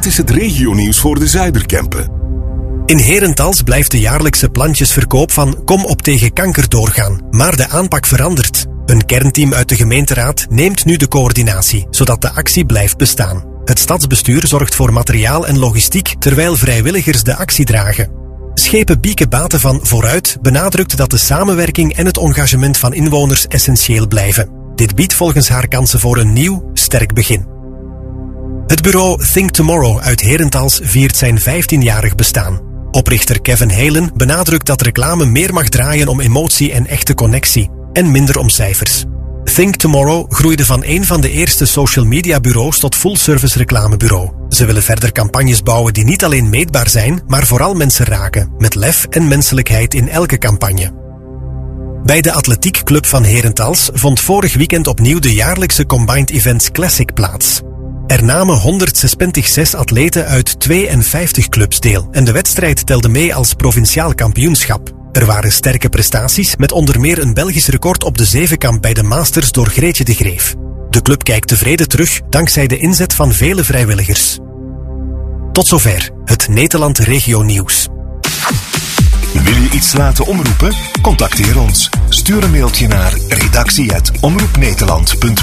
Dit is het regionieuws voor de Zuiderkempen. In Herentals blijft de jaarlijkse plantjesverkoop van Kom op tegen kanker doorgaan, maar de aanpak verandert. Een kernteam uit de gemeenteraad neemt nu de coördinatie, zodat de actie blijft bestaan. Het stadsbestuur zorgt voor materiaal en logistiek, terwijl vrijwilligers de actie dragen. Schepen Bieke Baten van Vooruit benadrukt dat de samenwerking en het engagement van inwoners essentieel blijven. Dit biedt volgens haar kansen voor een nieuw, sterk begin. Het bureau Think Tomorrow uit Herentals viert zijn 15-jarig bestaan. Oprichter Kevin Halen benadrukt dat reclame meer mag draaien om emotie en echte connectie, en minder om cijfers. Think Tomorrow groeide van een van de eerste social media bureaus tot full-service reclamebureau. Ze willen verder campagnes bouwen die niet alleen meetbaar zijn, maar vooral mensen raken, met lef en menselijkheid in elke campagne. Bij de atletiekclub van Herentals vond vorig weekend opnieuw de jaarlijkse Combined Events Classic plaats. Er namen 126 atleten uit 52 clubs deel en de wedstrijd telde mee als provinciaal kampioenschap. Er waren sterke prestaties met onder meer een Belgisch record op de zevenkamp bij de Masters door Greetje de Greef. De club kijkt tevreden terug dankzij de inzet van vele vrijwilligers. Tot zover het Nederland Regio Nieuws. Wil je iets laten omroepen? Contacteer ons. Stuur een mailtje naar redactie@omroepnederland.be.